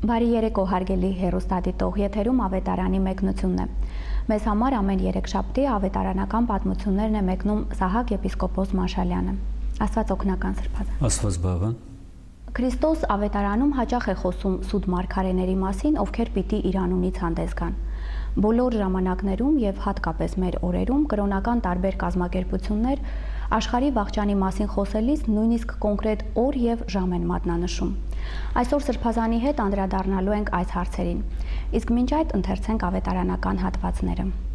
Բարի երեկո հարգելի հեռուստադիտող, եթերում ավետարանի մեկնությունն է։ Մեզ համար ամեն երեքշաբթի ավետարանական պատմություններն է մեկնում Սահակ եպիսկոպոս Մաշալյանը։ Աստված օգնական սրբազան։ Աստված բավան։ Քրիստոս ավետարանում հաճախ է խոսում սուտ մարգարեների մասին, ովքեր պիտի իր անունից հանդես գան։ Բոլոր ժամանակներում եւ հատկապես մեր օրերում կրոնական տարբեր կազմակերպություններ աշխարհի վաղճանի մասին խոսելիս նույնիսկ կոնկրետ օր եւ ժամ են մատնանշում։ Այսօր սրբազանի հետ անդրադառնալու ենք այս հարցերին։ Իսկ մինչ այդ ընթերցենք ավետարանական հատվածները։